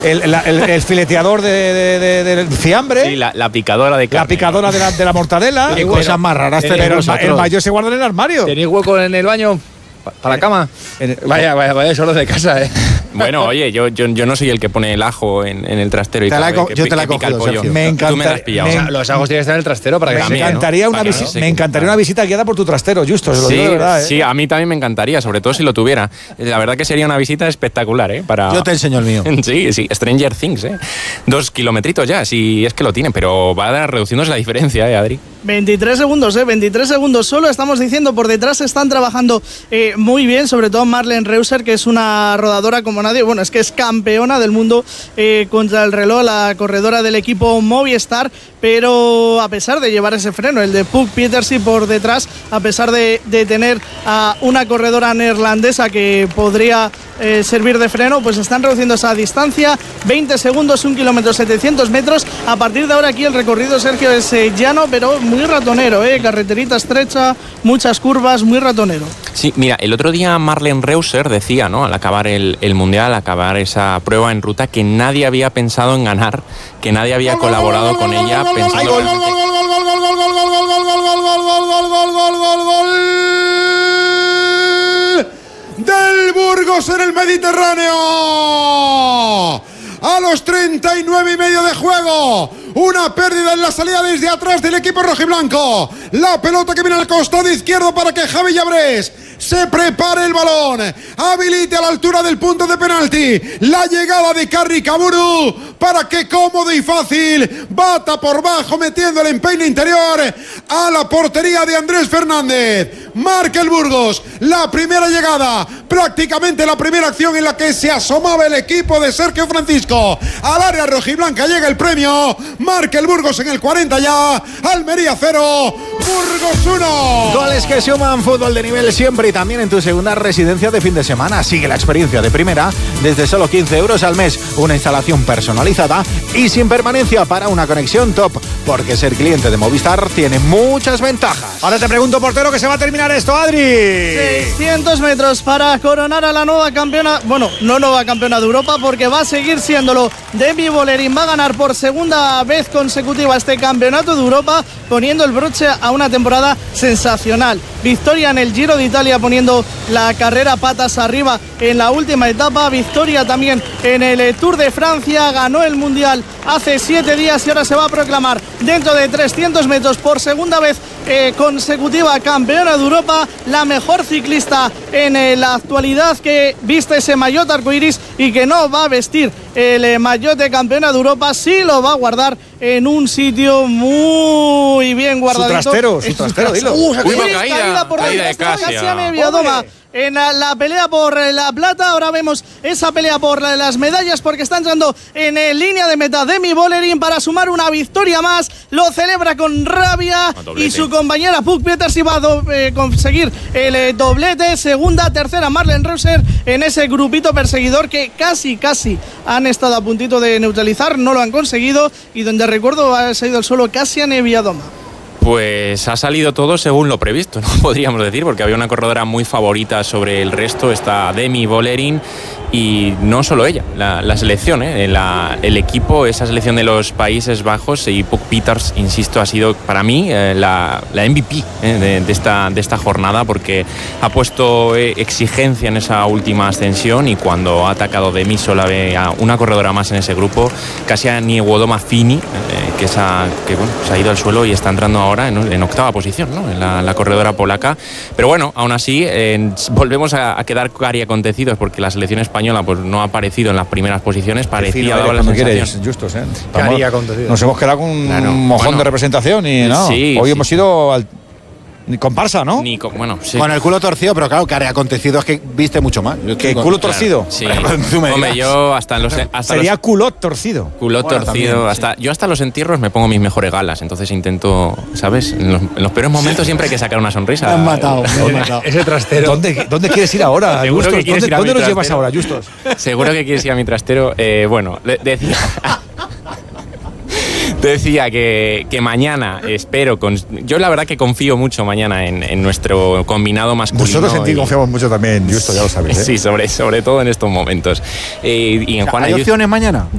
el fileteador del fiambre. Sí, la picadora de carne. La picadora de la mortadela. Qué cosas más raras Pero el mayo se guarda en el armario. ¿Tenéis hueco en el baño? ¿Para la cama? Vaya solo de casa, Bueno, oye, yo no soy el que pone el ajo en el trastero y yo te la he cogido, Sergio. Tú me la has pillado. Los ajos tienen que estar en el trastero para que me encantaría una visita guiada por tu trastero, Justo. Se lo digo de verdad, Sí, a mí también me encantaría, sobre todo si lo tuviera. La verdad que sería una visita espectacular, Yo te enseño el mío. Sí, Stranger Things, 2 kilometritos ya, si es que lo tienen, pero va reduciéndose la diferencia, Adri. 23 segundos, 23 segundos solo. Estamos diciendo, por detrás están trabajando muy bien, sobre todo Marlen Reusser, que es una rodadora como nadie. Bueno, es que es campeona del mundo contra el reloj, la corredora del equipo Movistar, pero a pesar de llevar ese freno, el de Puk Pieterse por detrás, a pesar de tener a una corredora neerlandesa que podría servir de freno, pues están reduciendo esa distancia. 20 segundos, 1 kilómetro, 700 metros. A partir de ahora aquí el recorrido, Sergio, es llano, pero muy ratonero, carreterita estrecha, muchas curvas, muy ratonero. Sí, mira, el otro día Marlen Reusser decía, ¿no?, al acabar el Mundial, acabar esa prueba en ruta, que nadie había pensado en ganar, que nadie había colaborado con ella pensando del Burgos en el Mediterráneo. A los 39 y medio de juego, una pérdida en la salida desde atrás del equipo rojiblanco. La pelota que viene al costado izquierdo para que Javi Llabrés se prepare el balón, habilite a la altura del punto de penalti la llegada de Carri Kaburu para que cómodo y fácil bata por bajo metiendo el empeine interior a la portería de Andrés Fernández. Marca el Burgos la primera llegada, prácticamente la primera acción en la que se asomaba el equipo de Sergio Francisco al área rojiblanca. Llega el premio, marca el Burgos en el 40 ya, Almería 0, Burgos 1. Goles que suman, fútbol de nivel siempre y también en tu segunda residencia de fin de semana. Sigue la experiencia de primera desde solo 15 euros al mes, una instalación personalizada y sin permanencia para una conexión top, porque ser cliente de Movistar tiene muchas ventajas. Ahora te pregunto, portero, que se va a terminar esto, Adri. 600 metros para coronar a la nueva campeona, bueno, no nueva campeona de Europa, porque va a seguir siéndolo. Demi Vollering va a ganar por segunda vez consecutiva este campeonato de Europa, poniendo el broche a una temporada sensacional. Victoria en el Giro de Italia, poniendo la carrera patas arriba en la última etapa. Victoria también en el Tour de Francia. Ganó el Mundial hace 7 días y ahora se va a proclamar dentro de 300 metros por segunda vez consecutiva campeona de Europa, la mejor ciclista en la actualidad que viste ese maillot arcoiris y que no va a vestir el maillot de campeona de Europa, sí lo va a guardar en un sitio muy bien guardadito. Su trastero, dilo. Caída de Kasia Niewiadoma en la pelea por la plata. Ahora vemos esa pelea por las medallas, porque está entrando en línea de meta Demi Vollering para sumar una victoria más. Lo celebra con rabia y su compañera Puk Pieterse va a conseguir el doblete. Segunda, tercera Marlen Reusser en ese grupito perseguidor que casi han estado a puntito de neutralizar, no lo han conseguido, y donde recuerdo ha salido el suelo Kasia Niewiadoma. Pues ha salido todo según lo previsto, ¿no? Podríamos decir, porque había una corredora muy favorita sobre el resto, está Demi Vollering, y no solo ella, la selección, el equipo, esa selección de los Países Bajos, y Puk Pieterse, insisto, ha sido para mí la MVP de esta jornada, porque ha puesto exigencia en esa última ascensión, y cuando ha atacado Demi solo había una corredora más en ese grupo, Kasia Niewiadoma Fini, que se ha ido al suelo y está entrando ahora en octava posición, ¿no?, en la corredora polaca. Pero bueno, aún así volvemos a quedar cari acontecidos, porque la selección española pues no ha aparecido en las primeras posiciones. Parecía, daba la sensación. Justos, Cari acontecidos. Nos hemos quedado con un mojón de representación y no. Sí, hoy hemos ido ni comparsa, ¿no? Sí. Con el culo torcido, pero claro, cari acontecido es que viste mucho más. ¿Qué culo torcido? Sí. Hombre, yo sería culot torcido. Culot torcido. También, yo hasta los entierros me pongo mis mejores galas, entonces intento, ¿sabes? En los peores momentos siempre hay que sacar una sonrisa. Me han matado. Ese trastero. ¿Dónde quieres ir ahora, Justos? ¿Dónde nos llevas ahora, Justos? Seguro que quieres ir a mi trastero. Bueno, decía que mañana espero. Yo la verdad que confío mucho mañana en nuestro combinado masculino. Nosotros en ti confiamos mucho también, Justo, ya lo sabes. Sí, sobre todo en estos momentos. Y en Juana, ¿hay opciones mañana?